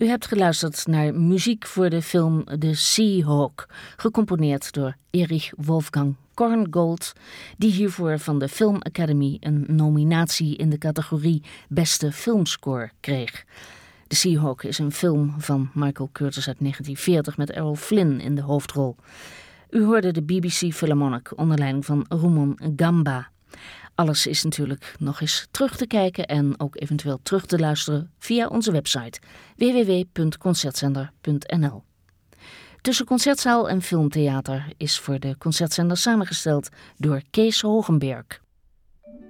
U hebt geluisterd naar muziek voor de film The Seahawk, gecomponeerd door Erich Wolfgang Korngold, die hiervoor van de Film Academy een nominatie in de categorie Beste Filmscore kreeg. The Seahawk is een film van Michael Curtiz uit 1940 met Errol Flynn in de hoofdrol. U hoorde de BBC Philharmonic onder leiding van Rumon Gamba. Alles is natuurlijk nog eens terug te kijken en ook eventueel terug te luisteren via onze website www.concertzender.nl. Tussen Concertzaal en Filmtheater is voor de Concertzender samengesteld door Kees Hogenberg.